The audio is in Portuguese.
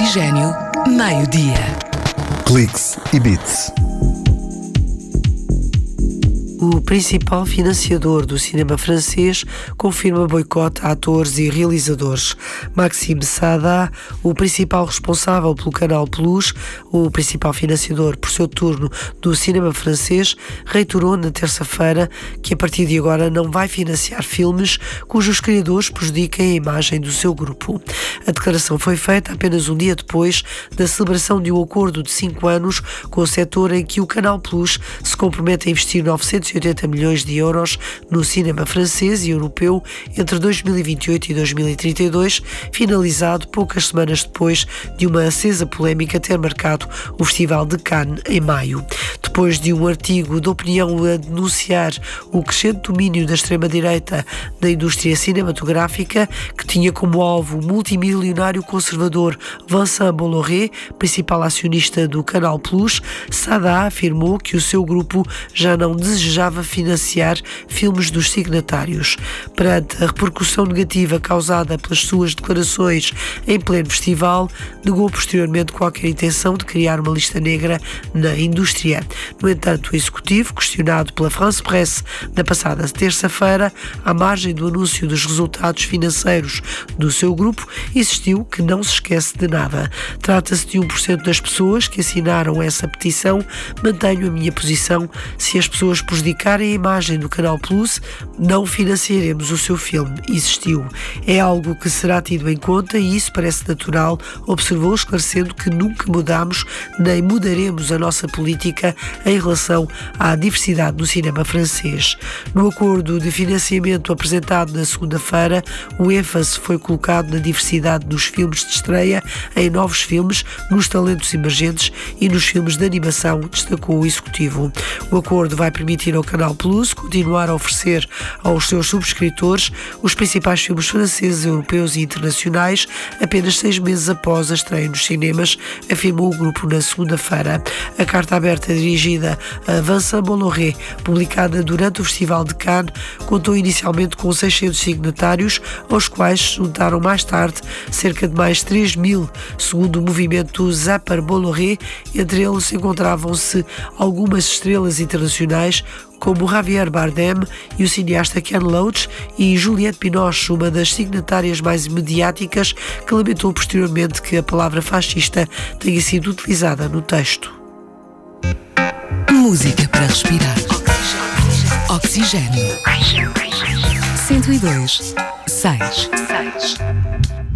Oxigênio, meio-dia. Cliques e Beats. O principal financiador do cinema francês confirma boicote a atores e realizadores. Maxime Saada, o principal responsável pelo Canal Plus, o principal financiador por seu turno do cinema francês, reiterou na terça-feira que a partir de agora não vai financiar filmes cujos criadores prejudiquem a imagem do seu grupo. A declaração foi feita apenas um dia depois da celebração de um acordo de 5 anos com o setor em que o Canal Plus se compromete a investir 980 milhões de euros no cinema francês e europeu entre 2028 e 2032, finalizado poucas semanas depois de uma acesa polémica ter marcado o Festival de Cannes em maio. Depois de um artigo de opinião a denunciar o crescente domínio da extrema-direita na indústria cinematográfica, que tinha como alvo o multimilionário conservador Vincent Bolloré, principal acionista do Canal Plus, Saada afirmou que o seu grupo já não desejava financiar filmes dos signatários. Perante a repercussão negativa causada pelas suas declarações em pleno festival, negou posteriormente qualquer intenção de criar uma lista negra na indústria. No entanto, o executivo, questionado pela France Presse na passada terça-feira, à margem do anúncio dos resultados financeiros do seu grupo, insistiu que não se esquece de nada. Trata-se de 1% das pessoas que assinaram essa petição. Mantenho a minha posição. Se as pessoas prejudicarem a imagem do Canal Plus, não financiaremos o seu filme, insistiu. É algo que será tido em conta e isso parece natural, observou, esclarecendo que nunca mudamos nem mudaremos a nossa política em relação à diversidade no cinema francês. No acordo de financiamento apresentado na segunda-feira, o ênfase foi colocado na diversidade dos filmes de estreia, em novos filmes, nos talentos emergentes e nos filmes de animação, destacou o executivo. O acordo vai permitir ao Canal Plus continuar a oferecer aos seus subscritores os principais filmes franceses, europeus e internacionais apenas 6 meses após a estreia nos cinemas, afirmou o grupo na segunda-feira. A carta aberta dirigida a Vincent Bolloré, publicada durante o Festival de Cannes, contou inicialmente com 600 signatários, aos quais se juntaram mais tarde cerca de mais 3.000, segundo o movimento Zapper Bolloré. Entre eles encontravam-se algumas estrelas internacionais, como Javier Bardem e o cineasta Ken Loach, e Juliette Binoche, uma das signatárias mais mediáticas, que lamentou posteriormente que a palavra fascista tenha sido utilizada no texto. Música para respirar. Oxigênio. 102.6.